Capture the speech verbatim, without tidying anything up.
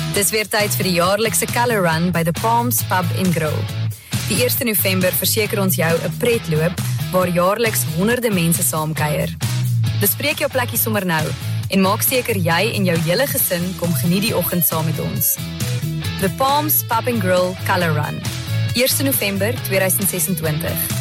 Dis weer tyd vir die jaarlikse Colour Run by The Palms Pub en Grill. Die eerste November verseker ons jou 'n pretloop waar jaarliks honderde mense saamkuier. Bespreek jou plekkie sommer nou en maak seker jy en jou hele gesin kom geniet die oggend saam met ons. The Palms Pub and Grill Colour Run, eerste November tweeduisend ses en twintig.